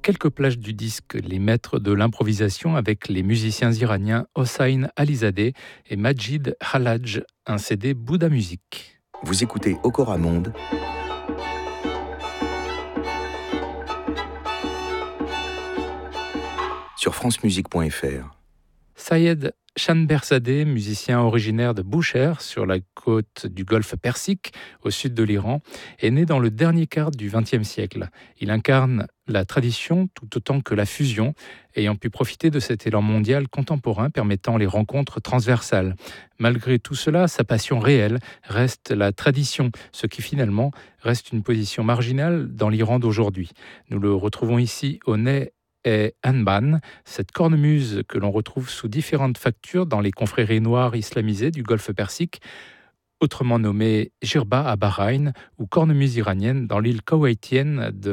quelques plages du disque, les maîtres de l'improvisation avec les musiciens iraniens Hossein Alizadeh et Majid Khalaj, un CD Bouddha Music. Vous écoutez Okora Monde sur francemusique.fr. Sayed Shanberzadeh, musicien originaire de Boucher, sur la côte du golfe Persique, au sud de l'Iran, est né dans le dernier quart du XXe siècle. Il incarne la tradition tout autant que la fusion, ayant pu profiter de cet élan mondial contemporain permettant les rencontres transversales. Malgré tout cela, sa passion réelle reste la tradition, ce qui finalement reste une position marginale dans l'Iran d'aujourd'hui. Nous le retrouvons ici au nez et Anban, cette cornemuse que l'on retrouve sous différentes factures dans les confréries noires islamisées du golfe Persique, autrement nommée Jirba à Bahreïn ou cornemuse iranienne dans l'île koweïtienne de